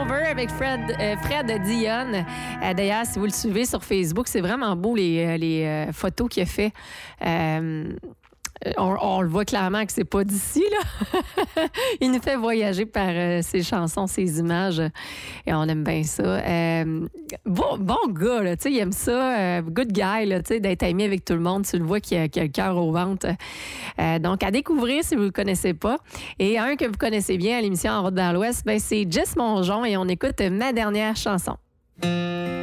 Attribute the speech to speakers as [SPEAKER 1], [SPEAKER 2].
[SPEAKER 1] Over avec Fred Dion. D'ailleurs, si vous le suivez sur Facebook, c'est vraiment beau les photos qu'il a fait. On le voit clairement que c'est pas d'ici, là. Il nous fait voyager par ses chansons, ses images. Et on aime bien ça. Bon gars, là. Tu sais, il aime ça. Good guy, là. Tu sais, d'être ami avec tout le monde. Tu le vois qu'il a le cœur au ventre. Donc, à découvrir si vous le connaissez pas. Et un que vous connaissez bien à l'émission En route vers l'Ouest, ben, c'est Jess Mongeon. Et on écoute ma dernière chanson.